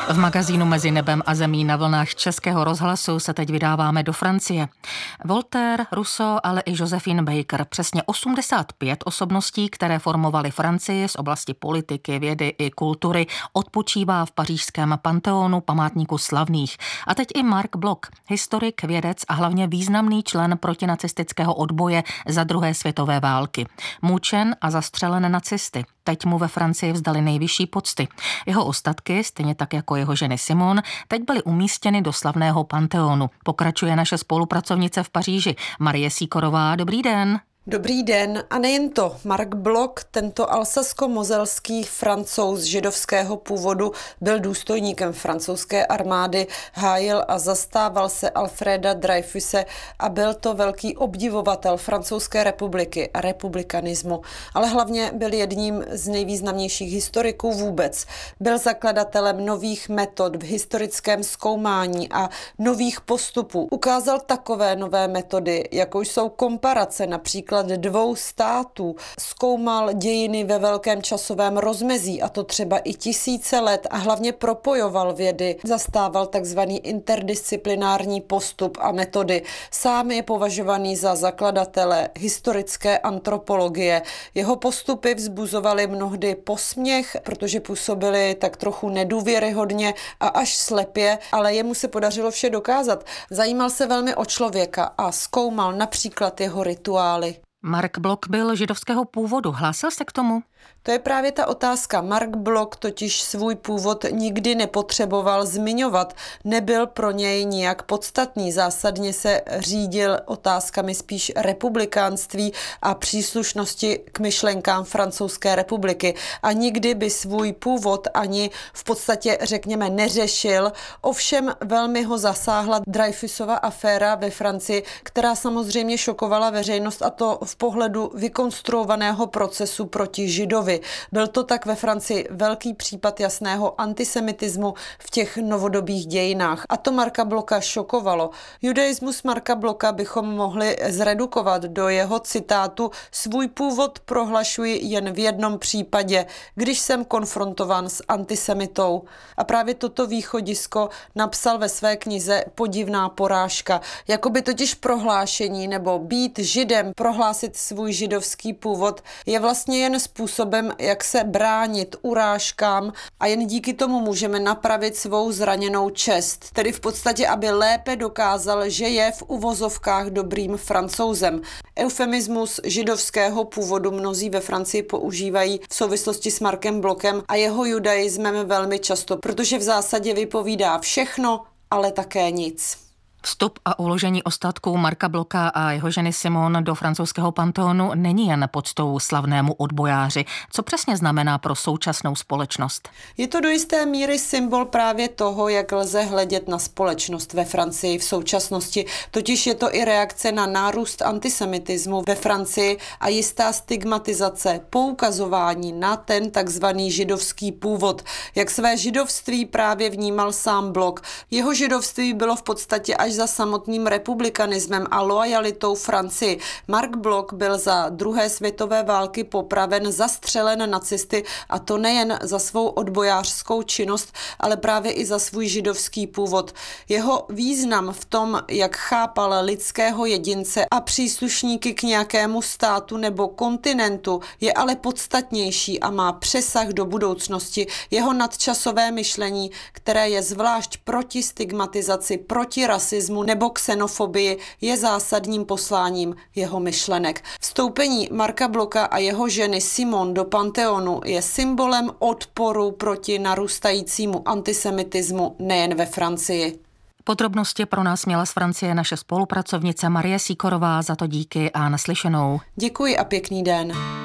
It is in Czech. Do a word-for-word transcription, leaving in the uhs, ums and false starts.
V magazínu Mezi nebem a zemí na vlnách Českého rozhlasu se teď vydáváme do Francie. Voltaire, Rousseau, ale i Josephine Baker, přesně osmdesát pět osobností, které formovaly Francii z oblasti politiky, vědy i kultury, odpočívá v pařížském Panteonu, památníku slavných. A teď i Marc Bloch, historik, vědec a hlavně významný člen protinacistického odboje za druhé světové války. Mučen a zastřelen nacisty. Teď mu ve Francii vzdali nejvyšší pocty. Jeho ostatky, stejně tak jako jeho ženy Simone, teď byly umístěny do slavného Panteonu. Pokračuje naše spolupracovnice v Paříži, Marie Sýkorová. Dobrý den. Dobrý den a nejen to. Marc Bloch, tento alsasko-mozelský Francouz židovského původu, byl důstojníkem francouzské armády, hájil a zastával se Alfreda Dreyfuse a byl to velký obdivovatel Francouzské republiky a republikanismu. Ale hlavně byl jedním z nejvýznamnějších historiků vůbec. Byl zakladatelem nových metod v historickém zkoumání a nových postupů. Ukázal takové nové metody, jako jsou komparace například dvou států, zkoumal dějiny ve velkém časovém rozmezí, a to třeba i tisíce let, a hlavně propojoval vědy, zastával takzvaný interdisciplinární postup a metody. Sám je považovaný za zakladatele historické antropologie. Jeho postupy vzbuzovaly mnohdy posměch, protože působily tak trochu nedůvěryhodně a až slepě, ale jemu se podařilo vše dokázat. Zajímal se velmi o člověka a zkoumal například jeho rituály. Marc Bloch byl židovského původu. Hlásil se k tomu? To je právě ta otázka. Marc Bloch totiž svůj původ nikdy nepotřeboval zmiňovat. Nebyl pro něj nijak podstatný. Zásadně se řídil otázkami spíš republikánství a příslušnosti k myšlenkám Francouzské republiky. A nikdy by svůj původ ani v podstatě, řekněme, neřešil. Ovšem velmi ho zasáhla Dreyfusova aféra ve Francii, která samozřejmě šokovala veřejnost, a to v pohledu vykonstruovaného procesu proti Židovi. Byl to tak ve Francii velký případ jasného antisemitismu v těch novodobých dějinách. A to Marca Blocha šokovalo. Judaismus Marca Blocha bychom mohli zredukovat do jeho citátu: svůj původ prohlašuji jen v jednom případě, když jsem konfrontován s antisemitou. A právě toto východisko napsal ve své knize Podivná porážka. Jakoby totiž prohlášení nebo být židem, prohlásit svůj židovský původ, je vlastně jen způsobem, jak se bránit urážkám, a jen díky tomu můžeme napravit svou zraněnou čest. Tedy v podstatě, aby lépe dokázal, že je v uvozovkách dobrým Francouzem. Eufemismus židovského původu mnozí ve Francii používají v souvislosti s Marcem Blochem a jeho judaismem velmi často, protože v zásadě vypovídá všechno, ale také nic. Vstup a uložení ostatků Marca Blocha a jeho ženy Simone do francouzského Panteonu není jen poctou slavnému odbojáři. Co přesně znamená pro současnou společnost? Je to do jisté míry symbol právě toho, jak lze hledět na společnost ve Francii v současnosti. Totiž je to i reakce na nárůst antisemitismu ve Francii a jistá stigmatizace, poukazování na ten takzvaný židovský původ. Jak své židovství právě vnímal sám Bloch. Jeho židovství bylo v podstatě až za samotným republikanismem a loajalitou Francii. Marc Bloch byl za druhé světové války popraven, zastřelen nacisty, a to nejen za svou odbojářskou činnost, ale právě i za svůj židovský původ. Jeho význam v tom, jak chápal lidského jedince a příslušníky k nějakému státu nebo kontinentu, je ale podstatnější a má přesah do budoucnosti. Jeho nadčasové myšlení, které je zvlášť proti stigmatizaci, proti rasismu nebo xenofobii, je zásadním posláním jeho myšlenek. Vstoupení Marca Blocha a jeho ženy Simone do Panteonu je symbolem odporu proti narůstajícímu antisemitismu nejen ve Francii. Podrobnosti pro nás měla z Francie naše spolupracovnice Marie Sýkorová, za to díky a naslyšenou. Děkuji a pěkný den.